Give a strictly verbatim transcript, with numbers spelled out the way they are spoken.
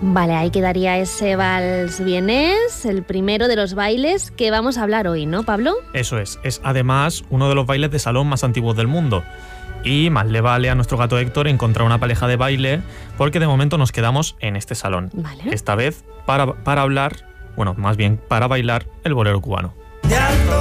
Vale, ahí quedaría ese vals vienés, el primero de los bailes que vamos a hablar hoy, ¿no, Pablo? Eso es, es además uno de los bailes de salón más antiguos del mundo. Y más le vale a nuestro gato Héctor encontrar una pareja de baile, porque de momento nos quedamos en este salón. Vale. Esta vez para, para hablar, bueno, más bien para bailar el bolero cubano. De alto